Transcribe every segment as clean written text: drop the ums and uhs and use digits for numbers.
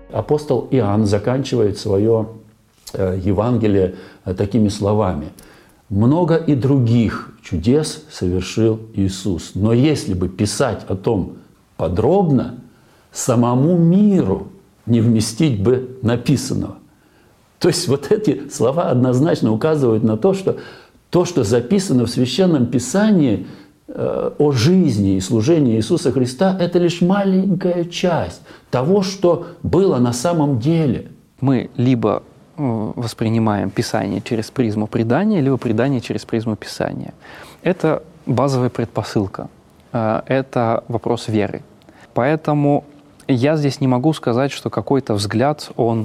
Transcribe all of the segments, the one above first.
Апостол Иоанн заканчивает свое Евангелие такими словами. «Много и других чудес совершил Иисус, но если бы писать о том подробно, самому миру не вместить бы написанного». То есть вот эти слова однозначно указывают на то, что записано в Священном Писании о жизни и служении Иисуса Христа, это лишь маленькая часть того, что было на самом деле. Мы либо воспринимаем Писание через призму предания, либо предание через призму Писания. Это базовая предпосылка, это вопрос веры. Поэтому я здесь не могу сказать, что какой-то взгляд, он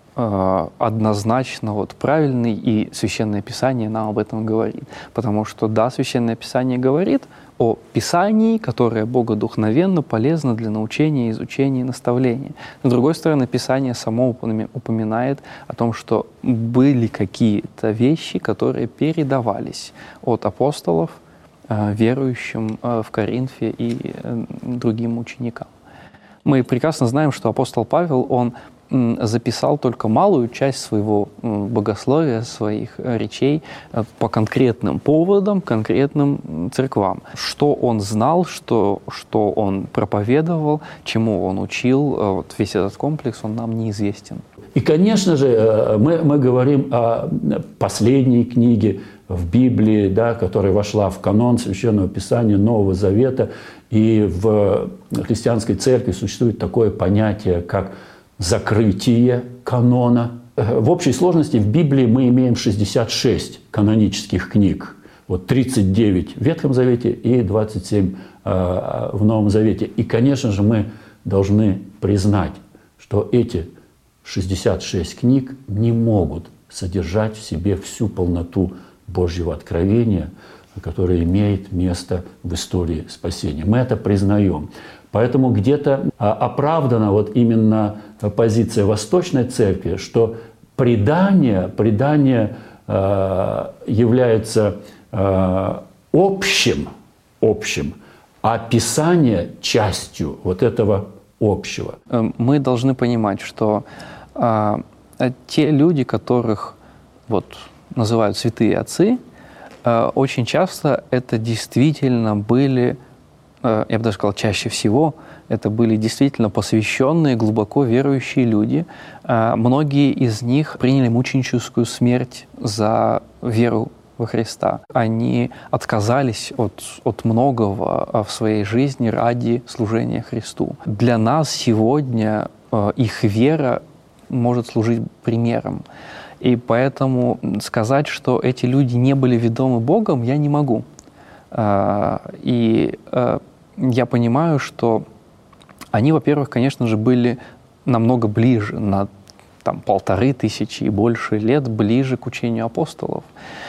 однозначно вот правильный, и Священное Писание нам об этом говорит. Потому что, да, Священное Писание говорит о Писании, которое богодухновенно, полезно для научения, изучения и наставления. С другой стороны, Писание само упоминает о том, что были какие-то вещи, которые передавались от апостолов верующим в Коринфе и другим ученикам. Мы прекрасно знаем, что апостол Павел, он записал только малую часть своего богословия, своих речей по конкретным поводам, конкретным церквам. Что он знал, что он проповедовал, чему он учил, вот весь этот комплекс, он нам неизвестен. И, конечно же, мы говорим о последней книге в Библии, да, которая вошла в канон Священного Писания Нового Завета. И в христианской церкви существует такое понятие, как закрытие канона. В общей сложности в Библии мы имеем 66 канонических книг. Вот 39 в Ветхом Завете и 27 в Новом Завете. И, конечно же, мы должны признать, что эти 66 книг не могут содержать в себе всю полноту Божьего откровения, которое имеет место в истории спасения. Мы это признаем. Поэтому где-то оправдана вот именно позиция Восточной Церкви, что предание является общим, а Писание частью вот этого общего. Мы должны понимать, что те люди, которых вот называют святые отцы, очень часто это действительно были, я бы даже сказал, чаще всего, это были действительно посвященные, глубоко верующие люди. Многие из них приняли мученическую смерть за веру во Христа. Они отказались от многого в своей жизни ради служения Христу. Для нас сегодня их вера может служить примером. И поэтому сказать, что эти люди не были ведомы Богом, я не могу. И я понимаю, что они, во-первых, конечно же, были намного ближе, на 1500 и больше лет ближе к учению апостолов.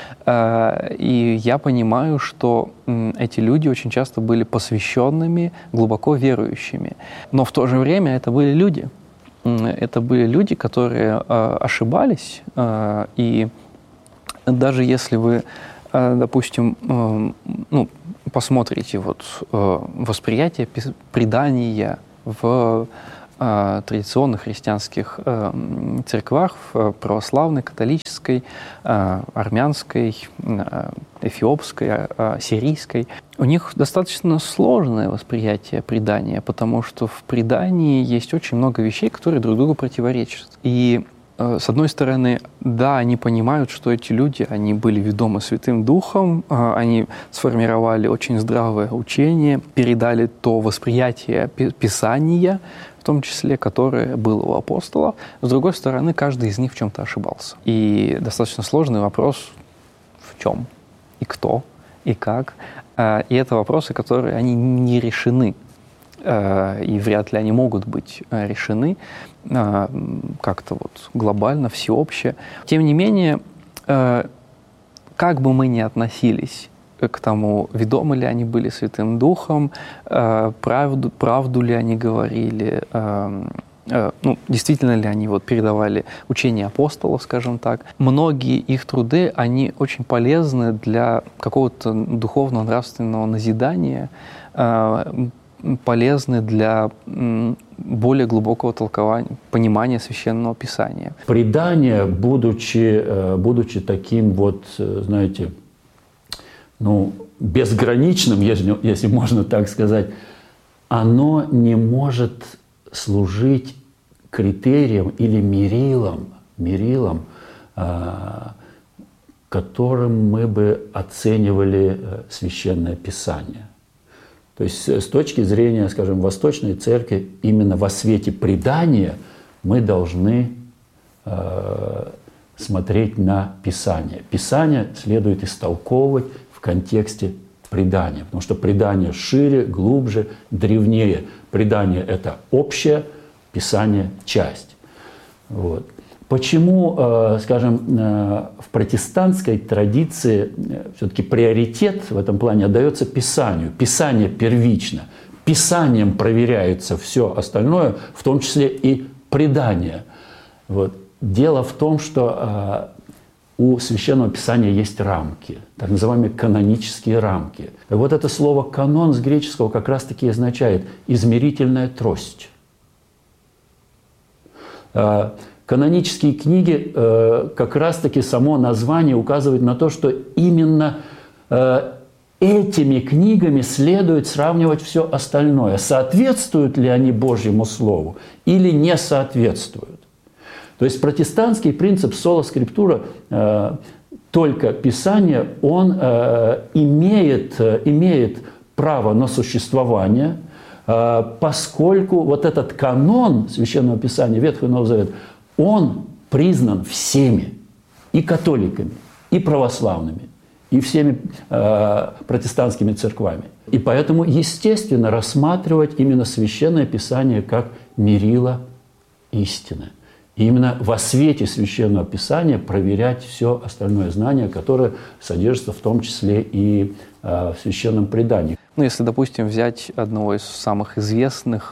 И я понимаю, что эти люди очень часто были посвященными, глубоко верующими. Но в то же время это были люди. Это были люди, которые ошибались. И даже если вы, допустим, посмотрите восприятие предания в традиционных христианских церквах, в православной, католической, армянской, эфиопской, сирийской, у них достаточно сложное восприятие предания, потому что в предании есть очень много вещей, которые друг другу противоречат. И с одной стороны, да, они понимают, что эти люди, они были ведомы Святым Духом, они сформировали очень здравое учение, передали то восприятие Писания, в том числе, которое было у апостолов. С другой стороны, каждый из них в чем-то ошибался. И достаточно сложный вопрос, в чем, и кто, и как. И это вопросы, которые они не решены. И вряд ли они могут быть решены как-то глобально, всеобще. Тем не менее, как бы мы ни относились к тому, ведомы ли они были Святым Духом, правду ли они говорили, действительно ли они передавали учение апостолов, скажем так. Многие их труды, они очень полезны для какого-то духовно-нравственного назидания. полезны для более глубокого толкования, понимания Священного Писания. Предание, будучи таким вот, знаете, безграничным, если можно так сказать, оно не может служить критерием или мерилом, которым мы бы оценивали Священное Писание. То есть с точки зрения, скажем, Восточной Церкви, именно во свете предания мы должны смотреть на Писание. Писание следует истолковывать в контексте предания, потому что предание шире, глубже, древнее. Предание – это общее, Писание – часть. Вот. Почему, скажем, в протестантской традиции все-таки приоритет в этом плане отдается Писанию? Писание первично. Писанием проверяется все остальное, в том числе и предание. Вот. Дело в том, что у Священного Писания есть рамки, так называемые канонические рамки. Так вот, это слово «канон» с греческого как раз-таки означает «измерительная трость». Канонические книги, как раз-таки само название указывает на то, что именно этими книгами следует сравнивать все остальное. Соответствуют ли они Божьему Слову или не соответствуют? То есть протестантский принцип соло скриптура, только Писание, он имеет право на существование, поскольку вот этот канон Священного Писания, Ветхого и Нового Завета, он признан всеми, и католиками, и православными, и всеми протестантскими церквами. И поэтому, естественно, рассматривать именно Священное Писание как мерило истины. И именно во свете Священного Писания проверять все остальное знание, которое содержится в том числе и в Священном предании. Если, допустим, взять одного из самых известных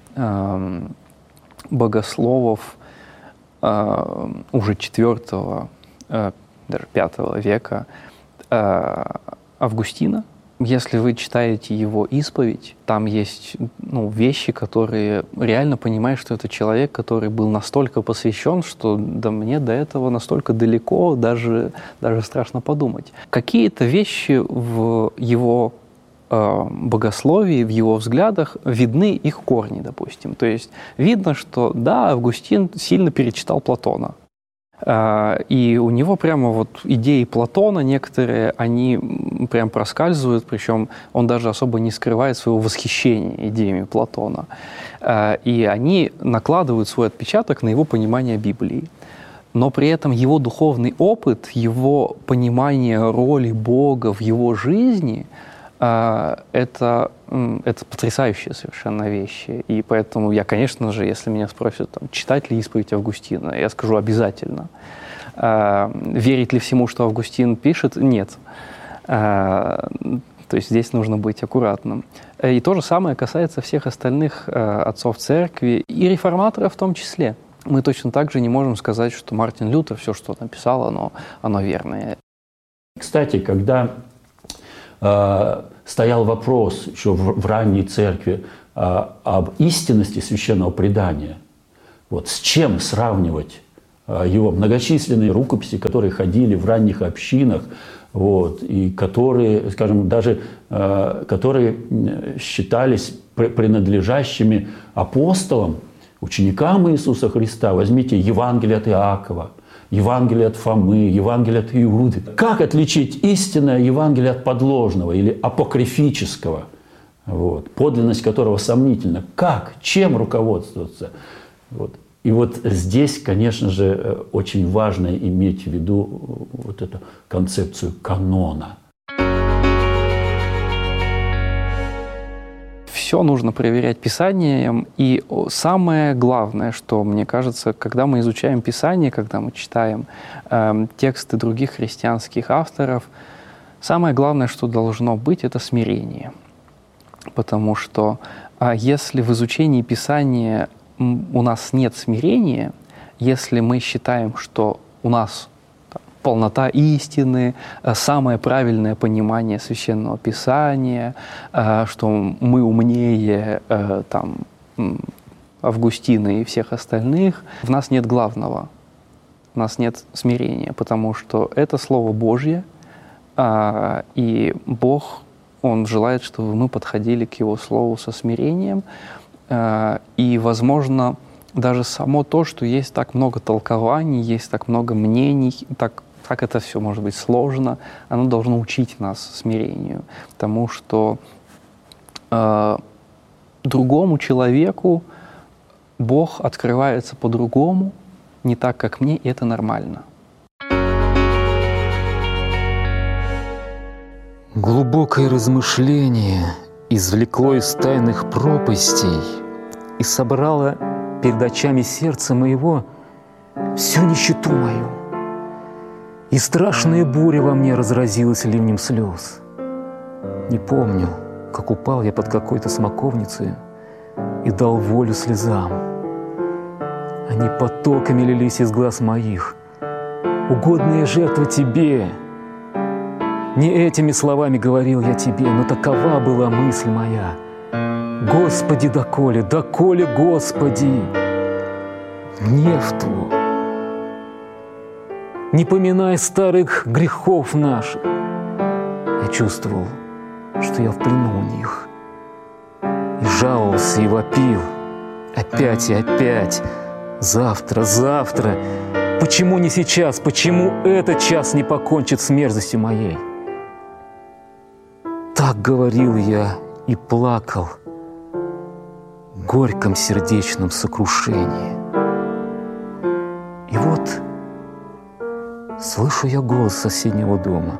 богословов уже IV, даже V века, Августина, если вы читаете его исповедь, там есть вещи, которые реально понимаешь, что это человек, который был настолько посвящен, что мне до этого настолько далеко, даже страшно подумать. Какие-то вещи в его богословии, в его взглядах видны их корни, допустим. То есть видно, что да, Августин сильно перечитал Платона. И у него прямо вот идеи Платона некоторые, они прям проскальзывают, причем он даже особо не скрывает своего восхищения идеями Платона. И они накладывают свой отпечаток на его понимание Библии. Но при этом его духовный опыт, его понимание роли Бога в его жизни – это потрясающие совершенно вещи. И поэтому я, конечно же, если меня спросят, читать ли исповедь Августина, я скажу обязательно. Верить ли всему, что Августин пишет? Нет. То есть здесь нужно быть аккуратным. И то же самое касается всех остальных отцов церкви и реформаторов в том числе. Мы точно так же не можем сказать, что Мартин Лютер, все, что написал, оно верное. Кстати, когда стоял вопрос еще в ранней церкви об истинности священного предания, вот, с чем сравнивать его многочисленные рукописи, которые ходили в ранних общинах, вот, и которые, скажем, даже которые считались принадлежащими апостолам, ученикам Иисуса Христа. Возьмите Евангелие от Иакова, Евангелие от Фомы, Евангелие от Иуды. Как отличить истинное Евангелие от подложного или апокрифического, вот, подлинность которого сомнительна? Как? Чем руководствоваться? Вот. И вот здесь, конечно же, очень важно иметь в виду вот эту концепцию канона. Все нужно проверять Писанием. И самое главное, что, мне кажется, когда мы изучаем Писание, когда мы читаем тексты других христианских авторов, самое главное, что должно быть, это смирение. Потому что если в изучении Писания у нас нет смирения, если мы считаем, что у нас полнота истины, самое правильное понимание Священного Писания, что мы умнее там, Августина и всех остальных. В нас нет главного, у нас нет смирения, потому что это Слово Божье, и Бог, Он желает, чтобы мы подходили к Его Слову со смирением, и, возможно, даже само то, что есть так много толкований, есть так много мнений, так это все может быть сложно, оно должно учить нас смирению. Потому что другому человеку Бог открывается по-другому, не так, как мне, и это нормально. Глубокое размышление извлекло из тайных пропастей и собрало перед очами сердца моего всю нищету мою. И страшная буря во мне разразилась ливнем слез. Не помню, как упал я под какой-то смоковницей и дал волю слезам. Они потоками лились из глаз моих. Угодная жертва Тебе. Не этими словами говорил я Тебе, но такова была мысль моя. Господи, доколе, доколе, Господи, гнев Твой. Не поминай старых грехов наших. Я чувствовал, что я в плену у них. И жаловался, и вопил. Опять и опять. Завтра, завтра. Почему не сейчас? Почему этот час не покончит с мерзостью моей? Так говорил я и плакал в горьком сердечном сокрушении. И вот слышу я голос соседнего дома.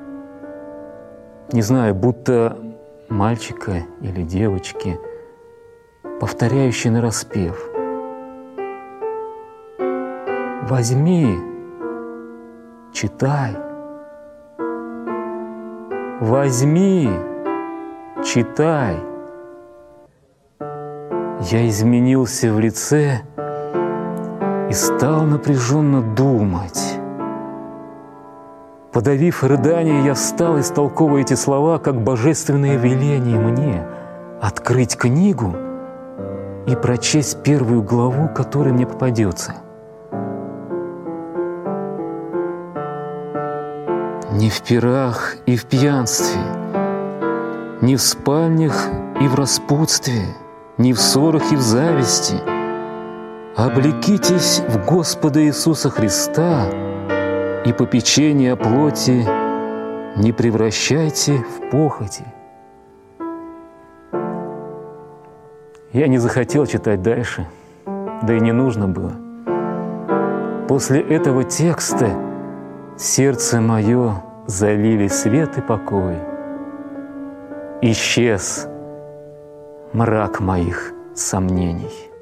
Не знаю, будто мальчика или девочки, повторяющий нараспев. Возьми, читай. Возьми, читай. Я изменился в лице и стал напряженно думать. Подавив рыдание, я стал истолковывая эти слова как божественное веление мне открыть книгу и прочесть первую главу, которая мне попадется. Не в пирах и в пьянстве, не в спальнях и в распутстве, не в ссорах и в зависти. Облекитесь в Господа Иисуса Христа и попечение о плоти не превращайте в похоти. Я не захотел читать дальше, да и не нужно было. После этого текста сердце мое залили свет и покой. Исчез мрак моих сомнений.